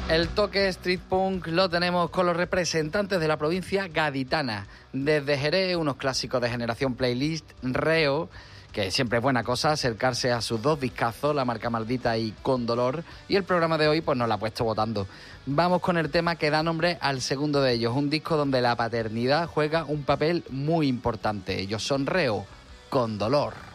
El toque street punk lo tenemos con los representantes de la provincia gaditana. Desde Jerez, unos clásicos de Generación Playlist, Reo, que siempre es buena cosa acercarse a sus dos discazos, La Marca Maldita y Con Dolor, y el programa de hoy pues nos la ha puesto votando. Vamos con el tema que da nombre al segundo de ellos, un disco donde la paternidad juega un papel muy importante. Ellos son Reo, Con Dolor.